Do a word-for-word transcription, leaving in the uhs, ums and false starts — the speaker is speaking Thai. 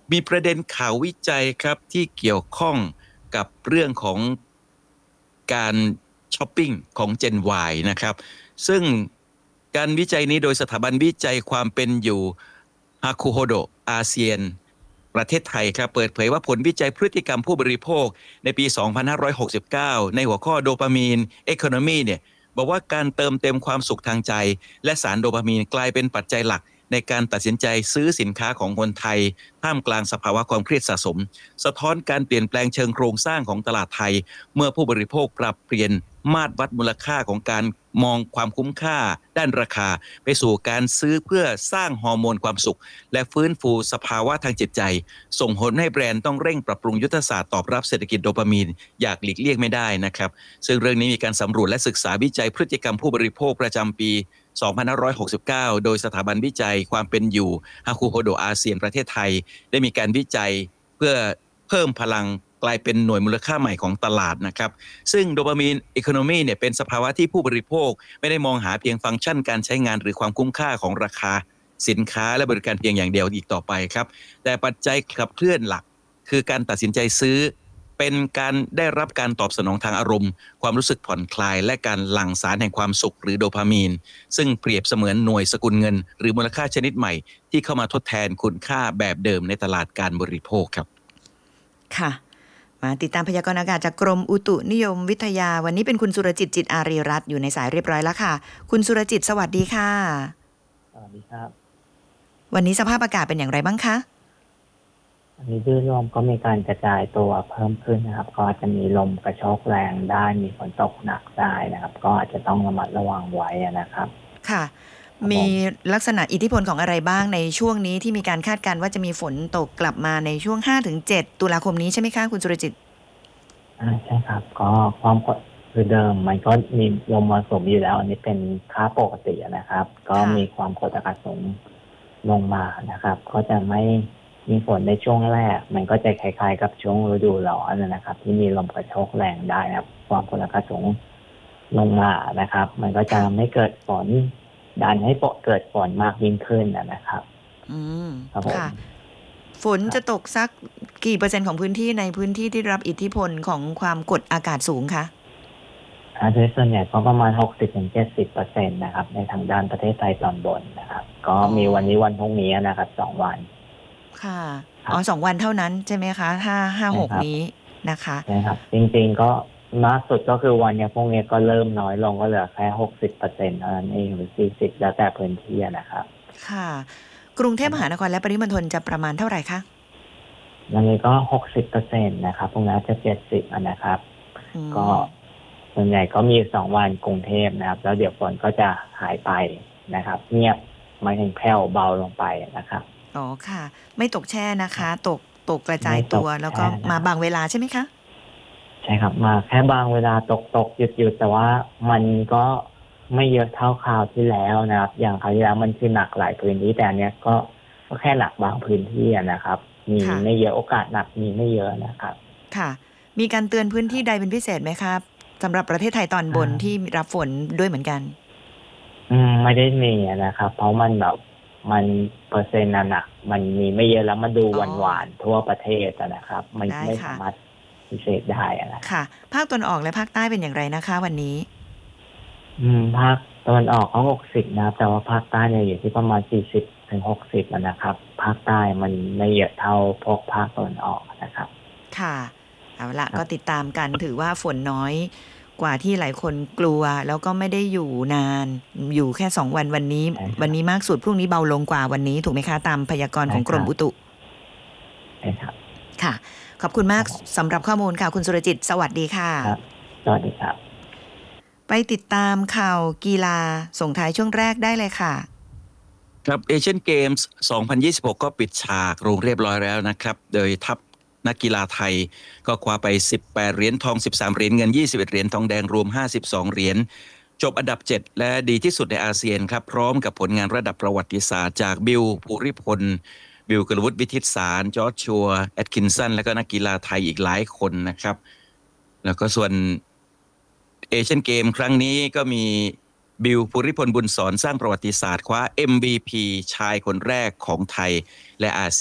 มีประเด็นข่าววิจัยครับที่เกี่ยวข้องกับเรื่องของการช้อปปิ้งของ Gen Y นะครับซึ่งการวิจัยนี้โดยสถาบันวิจัยความเป็นอยู่ฮาคุโฮโดอาเซียนประเทศไทยครับเปิดเผยว่าผลวิจัยพฤติกรรมผู้บริโภคในปี สองพันห้าร้อยหกสิบเก้า ในหัวข้อโดปามีน Economy เนี่ยบอกว่าการเติมเต็มความสุขทางใจและสารโดปามีนกลายเป็นปัจจัยหลักในการตัดสินใจซื้อสินค้าของคนไทยท่ามกลางสภาวะความเครียดสะสมสะท้อนการเปลี่ยนแปลงเชิงโครงสร้างของตลาดไทยเมื่อผู้บริโภคปรับเปลี่ยนมาตรวัดมูลค่าของการมองความคุ้มค่าด้านราคาไปสู่การซื้อเพื่อสร้างฮอร์โมนความสุขและฟื้นฟูสภาวะทางจิตใจส่งผลให้แบรนด์ต้องเร่งปรับปรุงยุทธศาสตร์ตอบรับเศรษฐกิจโดปามีนอยากหลีกเลี่ยงไม่ได้นะครับซึ่งเรื่องนี้มีการสำรวจและศึกษาวิจัยพฤติกรรมผู้บริโภคประจำปี สองพันห้าร้อยหกสิบเก้า โดยสถาบันวิจัยความเป็นอยู่ฮาคุโฮโดอาเซียนประเทศไทยได้มีการวิจัยเพื่อเพิ่มพลังกลายเป็นหน่วยมูลค่าใหม่ของตลาดนะครับซึ่งโดปามีนอีโคโนมีเนี่ยเป็นสภาวะที่ผู้บริโภคไม่ได้มองหาเพียงฟังก์ชันการใช้งานหรือความคุ้มค่าของราคาสินค้าและบริการเพียงอย่างเดียวอีกต่อไปครับแต่ปัจจัยขับเคลื่อนหลักคือการตัดสินใจซื้อเป็นการได้รับการตอบสนองทางอารมณ์ความรู้สึกผ่อนคลายและการหลั่งสารแห่งความสุขหรือโดปามีนซึ่งเปรียบเสมือนหน่วยสกุลเงินหรือมูลค่าชนิดใหม่ที่เข้ามาทดแทนคุณค่าแบบเดิมในตลาดการบริโภคครับค่ะมาติดตามพยากรณ์อากาศจากกรมอุตุนิยมวิทยาวันนี้เป็นคุณสุรจิตจิตอารีรัตน์อยู่ในสายเรียบร้อยแล้วค่ะคุณสุรจิตสวัสดีค่ะสวัสดีครับวันนี้สภาพอากาศเป็นอย่างไรบ้างคะอันนี้คลื่นลมก็มีการกระจายตัวเพิ่มขึ้นนะครับก็อาจจะมีลมกระโชกแรงได้มีฝนตกหนักได้นะครับก็อาจจะต้องระมัดระวังไว้นะครับค่ะมีลักษณะอิทธิพลของอะไรบ้างในช่วงนี้ที่มีการคาดการณ์ว่าจะมีฝนตกกลับมาในช่วง ห้าถึงเจ็ด ตุลาคมนี้ใช่ไหมคะคุณสุรจิตอ่าใช่ครับก็ความกดคือเดิมมันก็มีลมมรสุมอยู่แล้วอันนี้เป็นค่าปกตินะครับก็มีความกดอากาศสูงลงมานะครับก็จะไม่มีฝนในช่วงแรกมันก็จะคล้ายๆกับช่วงฤดูร้อนนะครับที่มีลมกระโชกแรงได้นะครับความกดอากาศสูงลงมานะครับมันก็จะไม่เกิดฝนดันให้เกิดฝนมากยิ่งขึ้นนะครับอืมครับผมค่ะฝนจะตกสักกี่เปอร์เซ็นต์ของพื้นที่ในพื้นที่ที่รับอิทธิพลของความกดอากาศสูงคะอาโดยส่วนใหญ่ก็ประมาณ หกสิบถึงเจ็ดสิบเปอร์เซ็นต์ นะครับในทางด้านประเทศไทยตอนบนนะครับก็มีวันนี้วันพรุ่งนี้นะครับสองวันค่ะอ๋อสองวันเท่านั้นใช่ไหมคะห้าห้าหกนี้นะคะใช่ครับจริงๆก็มากสุดก็คือวันนี้พรุ่งนี้ก็เริ่มน้อยลงก็เหลือแค่ หกสิบเปอร์เซ็นต์ เท่านั้นเองหรือสี่สิบแล้วแต่พื้นที่นะครับค่ะกรุงเทพมหานครและปริมณฑลจะประมาณเท่าไหร่คะวันนี้ก็ หกสิบเปอร์เซ็นต์ นะครับพรุ่งนี้จะเจ็ดสิบนะครับก็ส่วนใหญ่ก็มีสองวันกรุงเทพนะครับแล้วเดี๋ยวฝนก็จะหายไปนะครับเงียบไม่ถึงแผ่วเบาลงไปนะครับอ๋อค่ะไม่ตกแช่นะคะตกตกกระจายตัวแล้วก็มาบางเวลาใช่ไหมคะใช่ครับมาแค่บางเวลาตกตกหยุดหยุดแต่ว่ามันก็ไม่เยอะเท่าคราวที่แล้วนะครับอย่างคราวที่แล้วมันคือหนักหลายพื้นที่แต่อันเนี้ยก็ก็แค่หนักบางพื้นที่นะครับมีไม่เยอะโอกาสหนักมีไม่เยอะนะครับค่ะมีการเตือนพื้นที่ใดเป็นพิเศษไหมครับสำหรับประเทศไทยตอนบนที่รับฝนด้วยเหมือนกันอืมไม่ได้มีนะครับเพราะมันแบบมันเปอร์เซ็นต์หนักมันมีไม่เยอะแล้วมาดูหวานๆทั่วประเทศนะครับมันไม่สามารถพิเศษได้นะค่ะภาคตะวันออกและภาคใต้เป็นอย่างไรนะคะวันนี้อืมภาคตะวันออกเขาหกสิบนะครับแต่ว่าภาคใต้เนี่ยอยู่ที่ประมาณสี่สิบถึงหกสิบนะครับภาคใต้มันไม่เยอะเท่าพวกภาคตะวันออกนะครับค่ะเอาละก็ติดตามกันถือว่าฝนน้อยกว่าที่หลายคนกลัวแล้วก็ไม่ได้อยู่นานอยู่แค่สองวันวันนี้วันนี้มากสุดพรุ่งนี้เบาลงกว่าวันนี้ถูกไหมคะตามพยากรณ์ของกรมอุตุใช่ครับค่ะขอบคุณมากสำหรับข้อมูลค่ะคุณสุรจิตสวัสดีค่ะครับสวัสดีครับไปติดตามข่าวกีฬาส่งท้ายช่วงแรกได้เลยค่ะครับเอเชียนเกมส์ สองพันยี่สิบหก ก็ปิดฉากลงเรียบร้อยแล้วนะครับโดยทัพนักกีฬาไทยก็คว้าไปสิบแปดเหรียญทองสิบสามเหรียญเงินยี่สิบเอ็ดเหรียญทองแดงรวมห้าสิบสองเหรียญจบอันดับเจ็ดและดีที่สุดในอาเซียนครับพร้อมกับผลงานระดับประวัติศาสตร์จากบิลภูริพลบิลกฤวุฒิวิทิตสารจอร์จชัวแอดคินสันและก็นักกีฬาไทยอีกหลายคนนะครับแล้วก็ส่วนเอเชียนเกมครั้งนี้ก็มีบิลภูริพลบุญสอนสร้างประวัติศาสตร์คว้า เอ็ม วี พี ชายคนแรกของไทยและอาเซียน